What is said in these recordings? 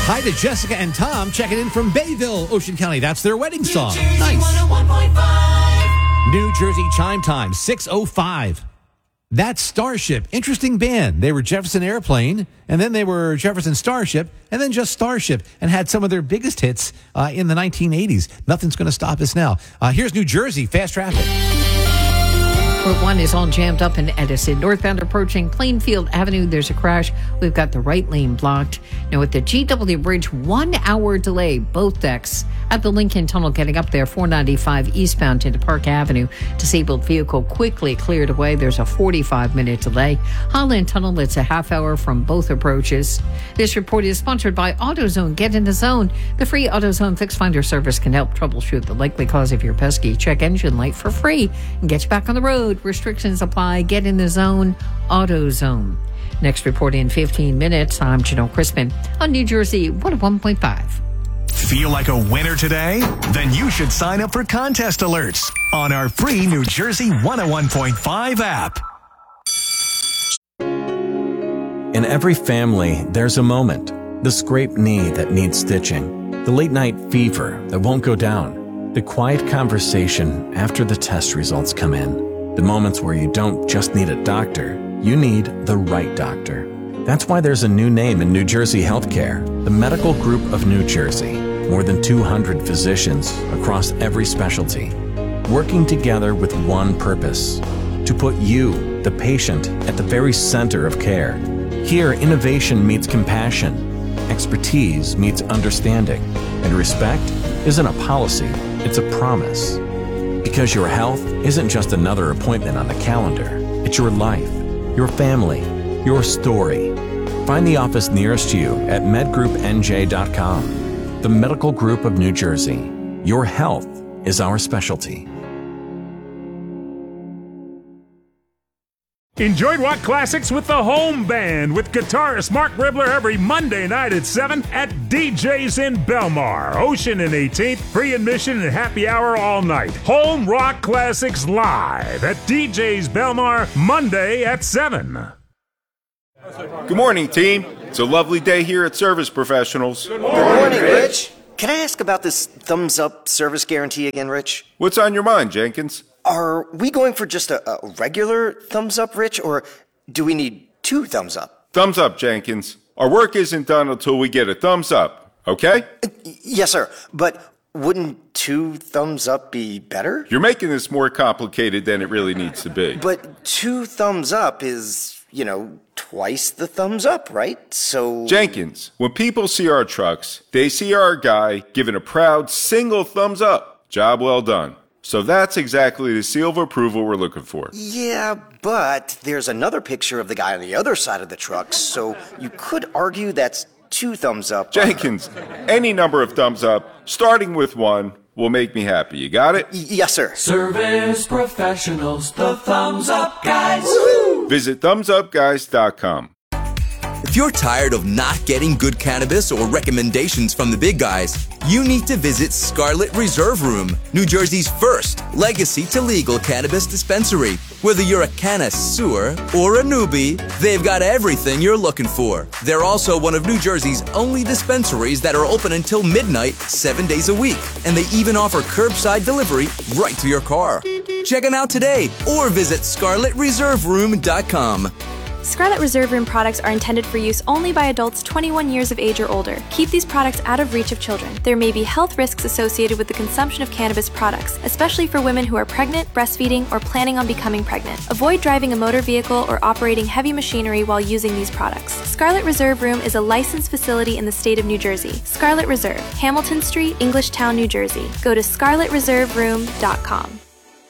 Hi to Jessica and Tom checking in from Bayville, Ocean County. That's their wedding song. New Jersey, Nice. 101.5. New Jersey chime time, 6:05. That's Starship. Interesting band. They were Jefferson Airplane, and then they were Jefferson Starship, and then just Starship, and had some of their biggest hits in the 1980s. Nothing's going to stop us now. Here's New Jersey, fast traffic. Route 1 is all jammed up in Edison. Northbound approaching Plainfield Avenue, there's a crash. We've got the right lane blocked. Now at the GW Bridge, 1 hour delay, both decks. At the Lincoln Tunnel getting up there, 495 eastbound into Park Avenue. Disabled vehicle quickly cleared away. There's a 45-minute delay. Holland Tunnel, it's a half hour from both approaches. This report is sponsored by AutoZone. Get in the zone. The free AutoZone Fix Finder service can help troubleshoot the likely cause of your pesky check engine light for free and get you back on the road. Restrictions apply. Get in the zone. AutoZone. Next report in 15 minutes. I'm Janelle Crispin on New Jersey 101.5. Feel like a winner today? Then you should sign up for contest alerts on our free New Jersey 101.5 app. In every family, there's a moment. The scraped knee that needs stitching. The late night fever that won't go down. The quiet conversation after the test results come in. The moments where you don't just need a doctor, you need the right doctor. That's why there's a new name in New Jersey healthcare, the Medical Group of New Jersey. More than 200 physicians across every specialty, working together with one purpose, to put you, the patient, at the very center of care. Here, innovation meets compassion, expertise meets understanding, and respect isn't a policy, it's a promise. Because your health isn't just another appointment on the calendar. It's your life, your family, your story. Find the office nearest you at medgroupnj.com. The Medical Group of New Jersey. Your health is our specialty. Enjoy Rock Classics with the Home Band with guitarist Mark Ribler every Monday night at 7 at DJ's in Belmar. Ocean and 18th, free admission and happy hour all night. Home Rock Classics live at DJ's Belmar Monday at 7. Good morning, team. It's a lovely day here at Service Professionals. Good morning, Rich. Can I ask about this thumbs up service guarantee again, Rich? What's on your mind, Jenkins? Are we going for just a regular thumbs up, Rich, or do we need 2 thumbs up? Thumbs up, Jenkins. Our work isn't done until we get a thumbs up, okay? Yes, sir. But wouldn't 2 thumbs up be better? You're making this more complicated than it really needs to be. But 2 thumbs up is, twice the thumbs up, right? So... Jenkins, when people see our trucks, they see our guy giving a proud single thumbs up. Job well done. So that's exactly the seal of approval we're looking for. Yeah, but there's another picture of the guy on the other side of the truck, so you could argue that's 2 thumbs up. Jenkins, any number of thumbs up, starting with 1, will make me happy. You got it? Yes, sir. Service Professionals, the Thumbs Up Guys. Woo-hoo! Visit thumbsupguys.com. If you're tired of not getting good cannabis or recommendations from the big guys, you need to visit Scarlet Reserve Room, New Jersey's first legacy to legal cannabis dispensary. Whether you're a connoisseur or a newbie, they've got everything you're looking for. They're also one of New Jersey's only dispensaries that are open until midnight, 7 days a week. And they even offer curbside delivery right to your car. Check them out today or visit scarletreserveroom.com. Scarlet Reserve Room products are intended for use only by adults 21 years of age or older. Keep these products out of reach of children. There may be health risks associated with the consumption of cannabis products, especially for women who are pregnant, breastfeeding, or planning on becoming pregnant. Avoid driving a motor vehicle or operating heavy machinery while using these products. Scarlet Reserve Room is a licensed facility in the state of New Jersey. Scarlet Reserve, Hamilton Street, Englishtown, New Jersey. Go to scarletreserveroom.com.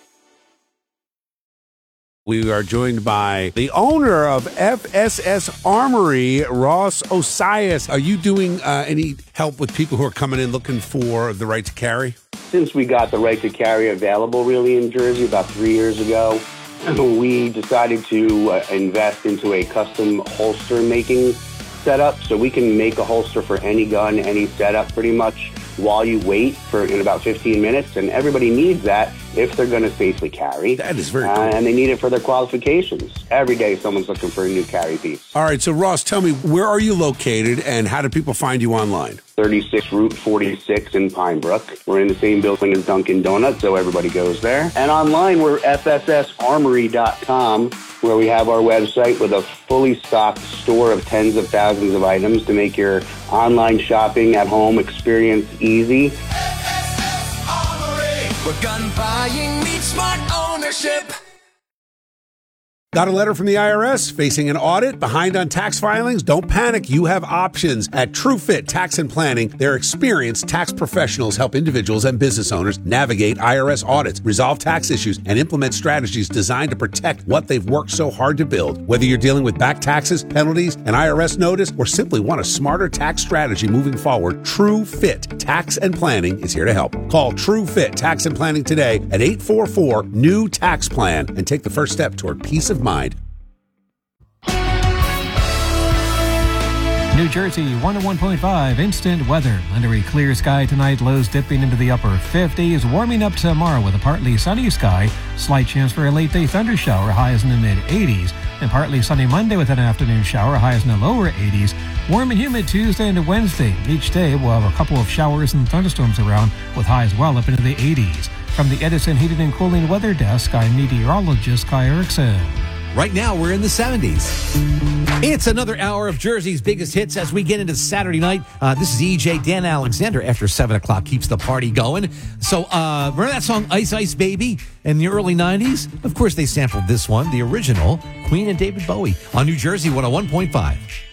We are joined by the owner of FSS Armory, Ross Osias. Are you doing any help with people who are coming in looking for the right to carry? Since we got the right to carry available really in Jersey about 3 years ago, we decided to invest into a custom holster making setup. So we can make a holster for any gun, any setup pretty much. while you wait in about 15 minutes, and everybody needs that if they're going to safely carry. That is very cool. And they need it for their qualifications. Every day someone's looking for a new carry piece. All right, so Ross, tell me, where are you located and how do people find you online? 36 Route 46 in Pine Brook. We're in the same building as Dunkin' Donuts, so everybody goes there. And online, we're fssarmory.com, where we have our website with a fully stocked store of tens of thousands of items to make your online shopping at home experience easy. Where gun buying meets smart ownership. Got a letter from the IRS? Facing an audit? Behind on tax filings? Don't panic. You have options. At TrueFit Tax and Planning, their experienced tax professionals help individuals and business owners navigate IRS audits, resolve tax issues, and implement strategies designed to protect what they've worked so hard to build. Whether you're dealing with back taxes, penalties, an IRS notice, or simply want a smarter tax strategy moving forward, TrueFit Tax and Planning is here to help. Call TrueFit Tax and Planning today at 844-NEW-TAX-PLAN and take the first step toward peace of mind. New Jersey 101.5 instant weather. Under a clear sky tonight, lows dipping into the upper 50s, warming up tomorrow with a partly sunny sky, slight chance for a late day thundershower, highs in the mid 80s, and partly sunny Monday with an afternoon shower, highs in the lower 80s. Warm and humid Tuesday into Wednesday. Each day we'll have a couple of showers and thunderstorms around with highs well up into the 80s. From the Edison Heating and Cooling Weather Desk, I'm meteorologist Kai Erickson. Right now, we're in the 70s. It's another hour of Jersey's biggest hits as we get into Saturday night. This is EJ, Dan Alexander, after 7 o'clock, keeps the party going. So, remember that song, Ice Ice Baby, in the early 90s? Of course, they sampled this one, the original, Queen and David Bowie, on New Jersey 101.5.